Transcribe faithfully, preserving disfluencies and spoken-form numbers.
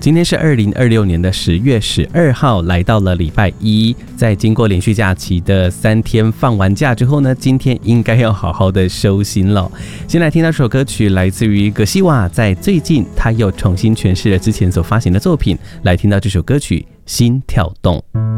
今天是二零二六年的十月十二号，来到了礼拜一。在经过连续假期的三天放完假之后呢，今天应该要好好的收心了。先来听到这首歌曲，来自于格西瓦，在最近他又重新诠释了之前所发行的作品。来听到这首歌曲《心跳动》。